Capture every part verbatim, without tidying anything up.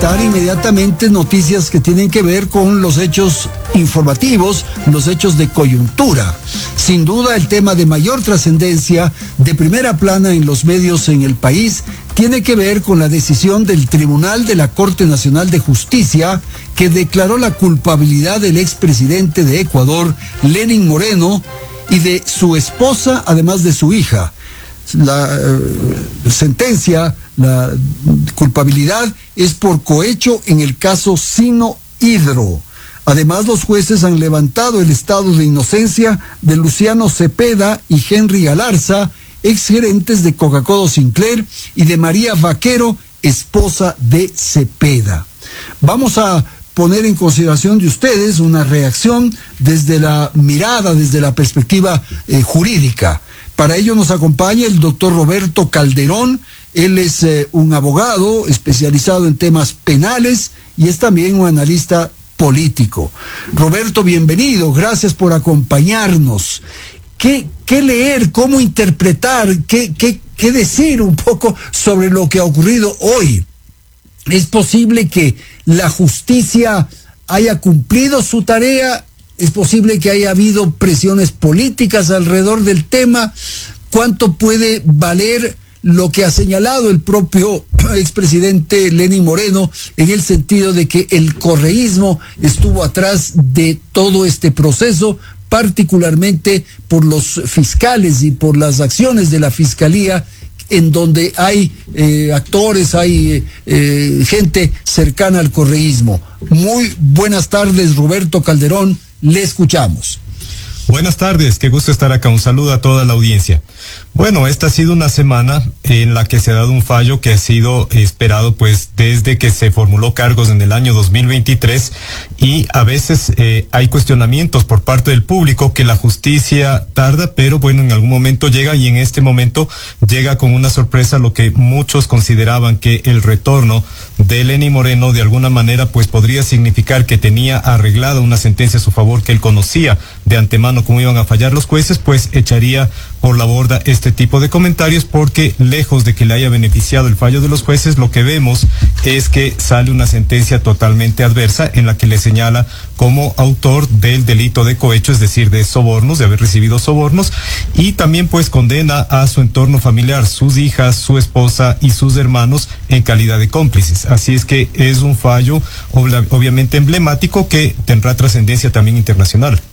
Inmediatamente noticias que tienen que ver con los hechos informativos, los hechos de coyuntura. Sin duda, el tema de mayor trascendencia, de primera plana en los medios en el país, tiene que ver con la decisión del Tribunal de la Corte Nacional de Justicia, que declaró la culpabilidad del expresidente de Ecuador, Lenín Moreno, y de su esposa, además de su hija. La uh, sentencia, la culpabilidad es por cohecho en el caso Sino Hidro. Además, los jueces han levantado el estado de inocencia de Luciano Cepeda y Henry Galarza, exgerentes de Coca-Cola Sinclair, y de María Vaquero, esposa de Cepeda. Vamos a poner en consideración de ustedes una reacción desde la mirada, desde la perspectiva eh, jurídica. Para ello nos acompaña el doctor Roberto Calderón. Él es eh, un abogado especializado en temas penales y es también un analista político. Roberto, bienvenido, gracias por acompañarnos. ¿Qué, qué leer, cómo interpretar, qué, qué, qué decir un poco sobre lo que ha ocurrido hoy? ¿Es posible que la justicia haya cumplido su tarea? ¿Es posible que haya habido presiones políticas alrededor del tema? ¿Cuánto puede valer lo que ha señalado el propio expresidente Lenín Moreno en el sentido de que el correísmo estuvo atrás de todo este proceso, particularmente por los fiscales y por las acciones de la fiscalía, en donde hay eh, actores, hay eh, eh, gente cercana al correísmo? Muy buenas tardes, Roberto Calderón, le escuchamos. Buenas tardes, qué gusto estar acá. Un saludo a toda la audiencia. Bueno, esta ha sido una semana en la que se ha dado un fallo que ha sido esperado pues desde que se formuló cargos en el año dos mil veintitrés, y a veces eh, hay cuestionamientos por parte del público que la justicia tarda, pero bueno, en algún momento llega, y en este momento llega con una sorpresa, lo que muchos consideraban que el retorno de Lenín Moreno de alguna manera pues podría significar que tenía arreglada una sentencia a su favor, que él conocía de antemano cómo iban a fallar los jueces, pues echaría por la borda este tipo de comentarios, porque lejos de que le haya beneficiado el fallo de los jueces, lo que vemos es que sale una sentencia totalmente adversa en la que le señala como autor del delito de cohecho, es decir, de sobornos, de haber recibido sobornos, y también pues condena a su entorno familiar, sus hijas, su esposa y sus hermanos en calidad de cómplices. Así es que es un fallo ob- obviamente emblemático que tendrá trascendencia también internacional.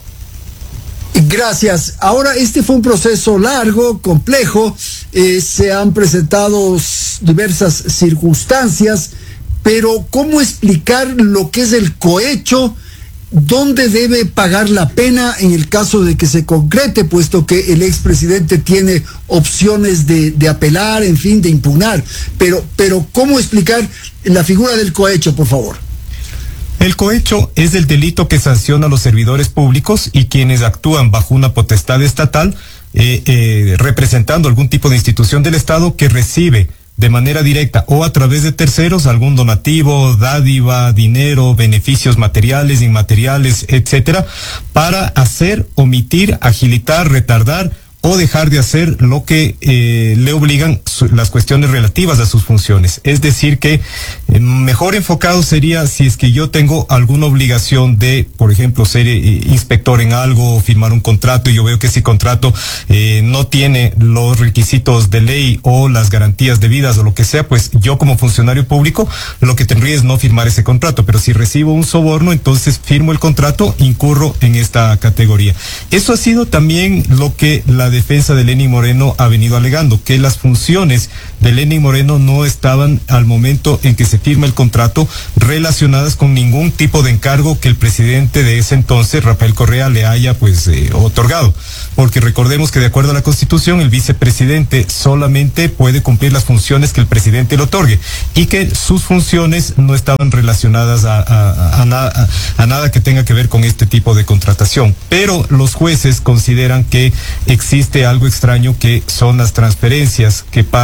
Gracias. Ahora, este fue un proceso largo, complejo, eh, se han presentado diversas circunstancias, pero ¿cómo explicar lo que es el cohecho? ¿Dónde debe pagar la pena en el caso de que se concrete, puesto que el expresidente tiene opciones de, de apelar, en fin, de impugnar? Pero, pero ¿cómo explicar la figura del cohecho, por favor? El cohecho es el delito que sanciona a los servidores públicos y quienes actúan bajo una potestad estatal, eh, eh, representando algún tipo de institución del Estado que recibe de manera directa o a través de terceros algún donativo, dádiva, dinero, beneficios materiales, inmateriales, etcétera, para hacer, omitir, agilitar, retardar o dejar de hacer lo que eh, le obligan su, las cuestiones relativas a sus funciones. Es decir que eh, mejor enfocado sería si es que yo tengo alguna obligación de, por ejemplo, ser eh, inspector en algo o firmar un contrato, y yo veo que ese contrato eh, no tiene los requisitos de ley o las garantías debidas o lo que sea, pues yo como funcionario público lo que tendría es no firmar ese contrato. Pero si recibo un soborno, entonces firmo el contrato, incurro en esta categoría. Eso ha sido también lo que la defensa de Lenín Moreno ha venido alegando, que las funciones de Lenín Moreno no estaban al momento en que se firma el contrato relacionadas con ningún tipo de encargo que el presidente de ese entonces, Rafael Correa, le haya pues eh, otorgado. Porque recordemos que de acuerdo a la Constitución, el vicepresidente solamente puede cumplir las funciones que el presidente le otorgue, y que sus funciones no estaban relacionadas a, a, a, a, nada, a, a nada que tenga que ver con este tipo de contratación. Pero los jueces consideran que existe algo extraño, que son las transferencias que pasan de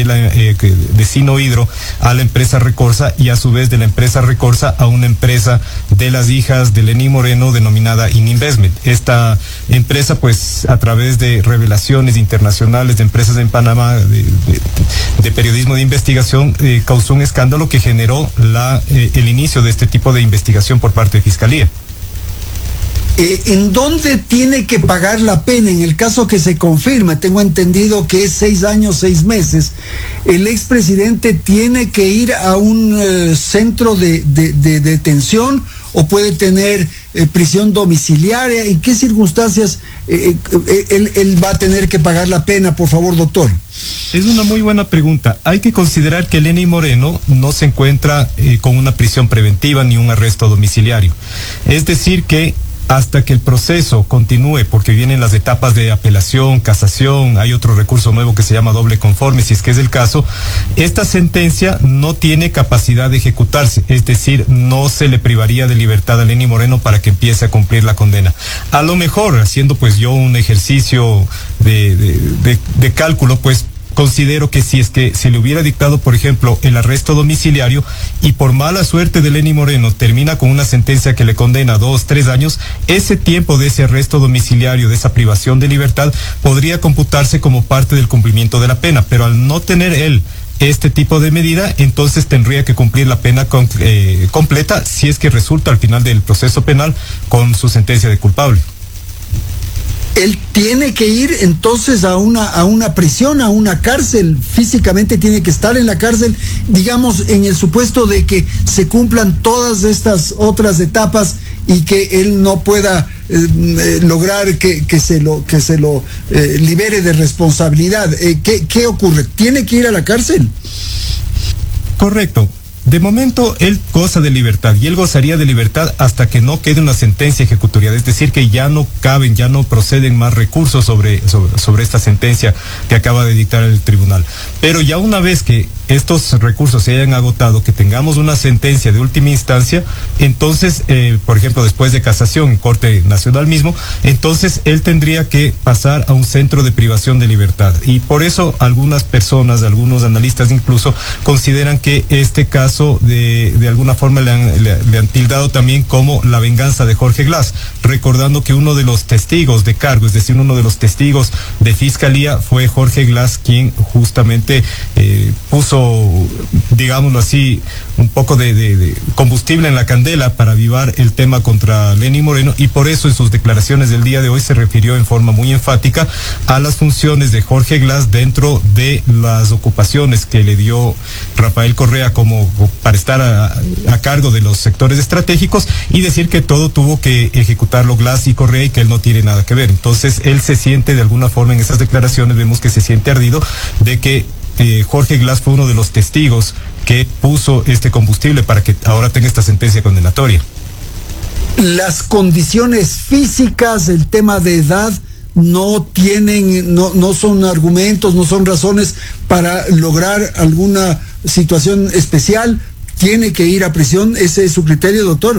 la eh, de Sinohidro a la empresa Recorsa, y a su vez de la empresa Recorsa a una empresa de las hijas de Lenín Moreno denominada Ininvestment. Esta empresa, pues a través de revelaciones internacionales de empresas en Panamá de, de, de periodismo de investigación, eh, causó un escándalo que generó la eh, el inicio de este tipo de investigación por parte de Fiscalía. Eh, ¿En dónde tiene que pagar la pena en el caso que se confirme? Tengo entendido que es seis años, seis meses. ¿El expresidente tiene que ir a un eh, centro de, de, de detención o puede tener eh, prisión domiciliaria? ¿En qué circunstancias eh, eh, él, él va a tener que pagar la pena, por favor, doctor? Es una muy buena pregunta. Hay que considerar que Lenín Moreno no se encuentra eh, con una prisión preventiva ni un arresto domiciliario. Es decir que hasta que el proceso continúe, porque vienen las etapas de apelación, casación, hay otro recurso nuevo que se llama doble conforme, si es que es el caso, esta sentencia no tiene capacidad de ejecutarse, es decir, no se le privaría de libertad a Lenín Moreno para que empiece a cumplir la condena. A lo mejor, haciendo pues yo un ejercicio de, de, de, de cálculo, pues considero que si es que se le hubiera dictado, por ejemplo, el arresto domiciliario y por mala suerte de Lenín Moreno termina con una sentencia que le condena dos, tres años, ese tiempo de ese arresto domiciliario, de esa privación de libertad, podría computarse como parte del cumplimiento de la pena, pero al no tener él este tipo de medida, entonces tendría que cumplir la pena con, eh, completa si es que resulta al final del proceso penal con su sentencia de culpable. Él tiene que ir entonces a una a una prisión, a una cárcel, físicamente tiene que estar en la cárcel, digamos, en el supuesto de que se cumplan todas estas otras etapas y que él no pueda eh, eh, lograr que, que se lo que se lo eh, libere de responsabilidad. Eh, ¿qué, ¿Qué ocurre? ¿Tiene que ir a la cárcel? Correcto. De momento, él goza de libertad y él gozaría de libertad hasta que no quede una sentencia ejecutoriada, es decir, que ya no caben, ya no proceden más recursos sobre, sobre, sobre esta sentencia que acaba de dictar el tribunal. Pero ya una vez que estos recursos se hayan agotado, que tengamos una sentencia de última instancia, entonces, eh, por ejemplo, después de casación en Corte Nacional mismo, entonces él tendría que pasar a un centro de privación de libertad. Y por eso algunas personas, algunos analistas incluso, consideran que este caso De, de alguna forma le han, le, le han tildado también como la venganza de Jorge Glass, recordando que uno de los testigos de cargo, es decir, uno de los testigos de Fiscalía fue Jorge Glass, quien justamente eh, puso, digámoslo así, un poco de, de, de combustible en la candela para avivar el tema contra Lenín Moreno, y por eso en sus declaraciones del día de hoy se refirió en forma muy enfática a las funciones de Jorge Glass dentro de las ocupaciones que le dio Rafael Correa como para estar a, a cargo de los sectores estratégicos, y decir que todo tuvo que ejecutarlo Glass y Correa y que él no tiene nada que ver. Entonces él se siente de alguna forma, en esas declaraciones vemos que se siente ardido de que eh, Jorge Glass fue uno de los testigos que puso este combustible para que ahora tenga esta sentencia condenatoria. Las condiciones físicas, el tema de edad, no tienen, no, no son argumentos, no son razones para lograr alguna situación especial. Tiene que ir a prisión, ese es su criterio, doctor.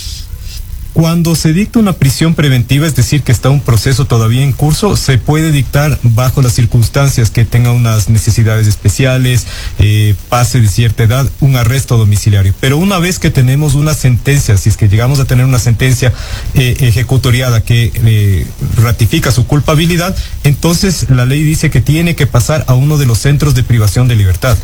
Cuando se dicta una prisión preventiva, es decir, que está un proceso todavía en curso, se puede dictar bajo las circunstancias que tenga unas necesidades especiales, eh, pase de cierta edad, un arresto domiciliario. Pero una vez que tenemos una sentencia, si es que llegamos a tener una sentencia eh, ejecutoriada que eh, ratifica su culpabilidad, entonces la ley dice que tiene que pasar a uno de los centros de privación de libertad.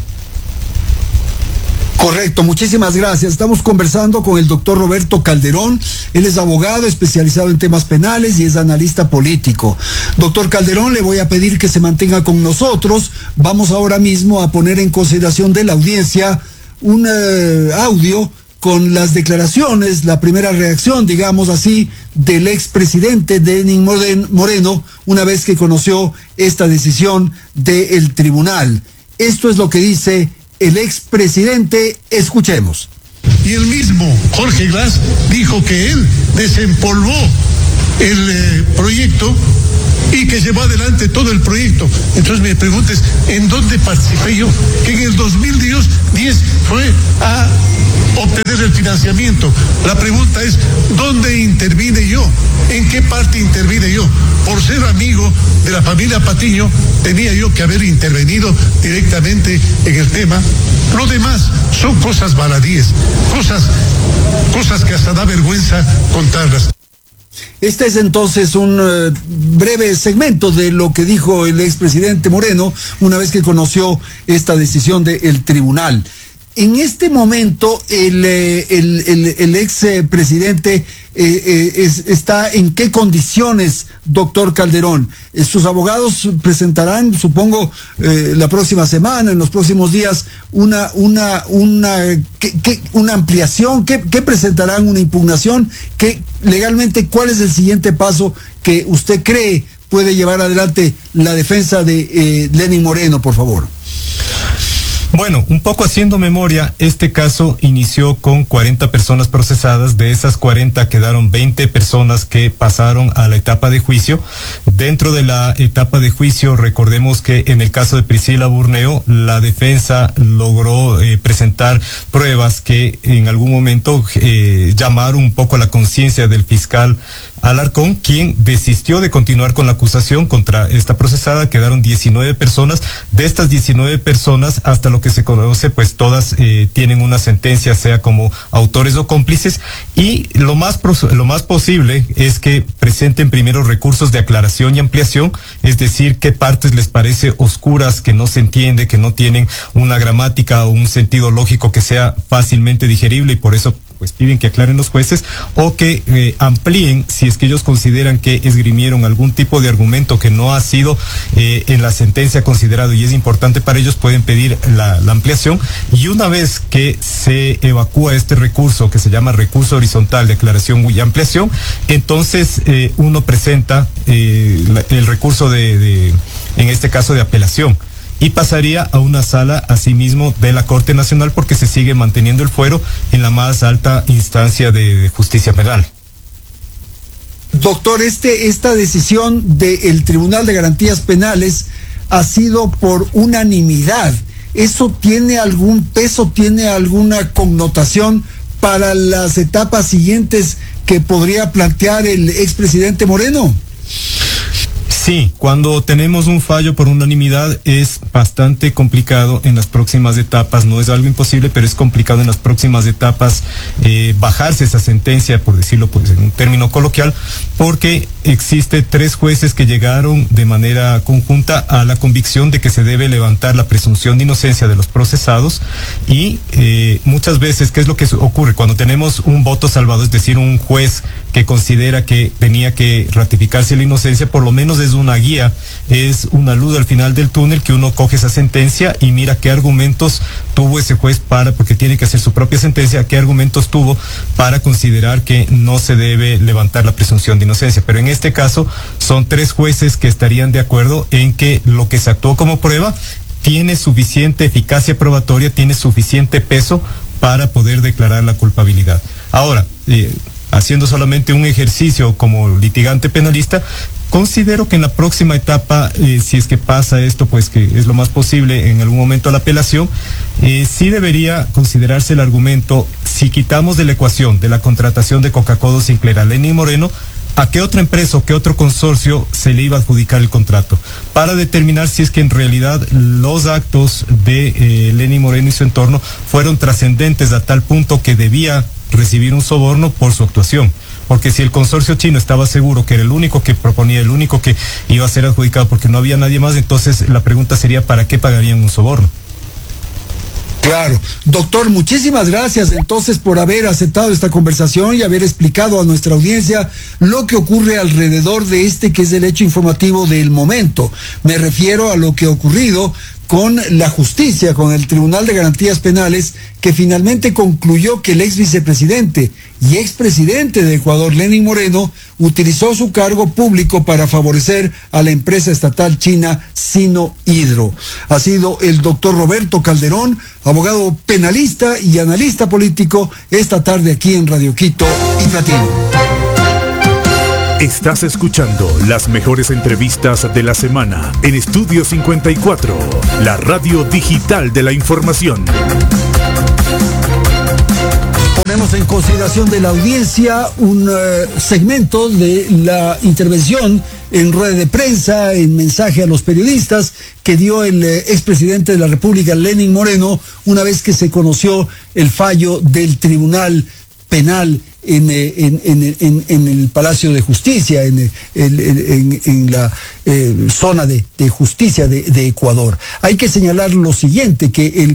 Correcto, muchísimas gracias. Estamos conversando con el doctor Roberto Calderón. Él es abogado especializado en temas penales y es analista político. Doctor Calderón, le voy a pedir que se mantenga con nosotros. Vamos ahora mismo a poner en consideración de la audiencia un uh, audio con las declaraciones, la primera reacción, digamos así, del expresidente Lenín Moreno una vez que conoció esta decisión del tribunal. Esto es lo que dice el expresidente. Escuchemos. Y el mismo Jorge Glass dijo que él desempolvó el eh, proyecto y que llevó adelante todo el proyecto. Entonces me preguntes, ¿en dónde participé yo? Que en el dos mil diez fue a obtener el financiamiento financiamiento. La pregunta es, ¿dónde intervine yo? ¿En qué parte intervine yo? Por ser amigo de la familia Patiño, tenía yo que haber intervenido directamente en el tema. Lo demás son cosas baladíes, cosas, cosas que hasta da vergüenza contarlas. Este es entonces un uh, breve segmento de lo que dijo el expresidente Moreno una vez que conoció esta decisión del tribunal. En este momento, el, el, el, el expresidente eh, eh, es, está en qué condiciones, doctor Calderón. Sus abogados presentarán, supongo, eh, la próxima semana, en los próximos días, una, una, una, ¿qué, qué, una ampliación. ¿Qué, qué presentarán? ¿Una impugnación? ¿Qué, legalmente, cuál es el siguiente paso que usted cree puede llevar adelante la defensa de eh, Lenín Moreno, por favor? Bueno, un poco haciendo memoria, este caso inició con cuarenta personas procesadas. De esas cuarenta quedaron veinte personas que pasaron a la etapa de juicio. Dentro de la etapa de juicio, recordemos que en el caso de Priscila Burneo, la defensa logró eh, presentar pruebas que en algún momento eh, llamaron un poco a la conciencia del fiscal Alarcón, quien desistió de continuar con la acusación contra esta procesada. Quedaron diecinueve personas. De estas diecinueve personas, hasta lo que se conoce, pues todas eh, tienen una sentencia, sea como autores o cómplices, y lo más lo más posible es que presenten primero recursos de aclaración y ampliación, es decir, qué partes les parece oscuras, que no se entiende, que no tienen una gramática o un sentido lógico que sea fácilmente digerible, y por eso pues piden que aclaren los jueces, o que eh, amplíen si es que ellos consideran que esgrimieron algún tipo de argumento que no ha sido eh, en la sentencia considerado y es importante para ellos, pueden pedir la, la ampliación. Y una vez que se evacúa este recurso, que se llama recurso horizontal de aclaración y ampliación, entonces eh, uno presenta eh, la, el recurso de, de, en este caso, de apelación, y pasaría a una sala asimismo de la Corte Nacional, porque se sigue manteniendo el fuero en la más alta instancia de, de justicia penal. Doctor, este, esta decisión del Tribunal de Garantías Penales ha sido por unanimidad. ¿Eso tiene algún peso, tiene alguna connotación para las etapas siguientes que podría plantear el expresidente Moreno? Sí, cuando tenemos un fallo por unanimidad es bastante complicado en las próximas etapas. No es algo imposible, pero es complicado en las próximas etapas eh, bajarse esa sentencia, por decirlo pues, en un término coloquial, porque existe tres jueces que llegaron de manera conjunta a la convicción de que se debe levantar la presunción de inocencia de los procesados. Y eh, muchas veces, ¿qué es lo que ocurre? Cuando tenemos un voto salvado, es decir, un juez que considera que tenía que ratificarse la inocencia, por lo menos es una guía, es una luz al final del túnel, que uno coge esa sentencia y mira qué argumentos tuvo ese juez para, porque tiene que hacer su propia sentencia, qué argumentos tuvo para considerar que no se debe levantar la presunción de inocencia. Pero en este caso son tres jueces que estarían de acuerdo en que lo que se actuó como prueba tiene suficiente eficacia probatoria, tiene suficiente peso para poder declarar la culpabilidad. Ahora, eh, haciendo solamente un ejercicio como litigante penalista, considero que en la próxima etapa, eh, si es que pasa esto, pues que es lo más posible en algún momento la apelación, eh, sí debería considerarse el argumento, si quitamos de la ecuación de la contratación de Coca-Cola Sinclair a Lenín Moreno, ¿a qué otra empresa o qué otro consorcio se le iba a adjudicar el contrato? Para determinar si es que en realidad los actos de eh, Lenín Moreno y su entorno fueron trascendentes a tal punto que debía recibir un soborno por su actuación. Porque si el consorcio chino estaba seguro que era el único que proponía, el único que iba a ser adjudicado porque no había nadie más, entonces la pregunta sería, ¿para qué pagarían un soborno? Claro. Doctor, muchísimas gracias entonces por haber aceptado esta conversación y haber explicado a nuestra audiencia lo que ocurre alrededor de este que es el hecho informativo del momento. Me refiero a lo que ha ocurrido con la justicia, con el Tribunal de Garantías Penales, que finalmente concluyó que el ex vicepresidente y expresidente de Ecuador, Lenín Moreno, utilizó su cargo público para favorecer a la empresa estatal china Sinohydro. Ha sido el doctor Roberto Calderón, abogado penalista y analista político, esta tarde aquí en Radio Quito y Platino. Estás escuchando las mejores entrevistas de la semana en Estudio cincuenta y cuatro, la radio digital de la información. Ponemos Tenemos en consideración de la audiencia un uh, segmento de la intervención en rueda de prensa, en mensaje a los periodistas, que dio el eh, expresidente de la República, Lenín Moreno, una vez que se conoció el fallo del Tribunal Penal en, eh, en, en, en, en el Palacio de Justicia, en, en, en, en la eh, zona de, de justicia de, de Ecuador. Hay que señalar lo siguiente, que el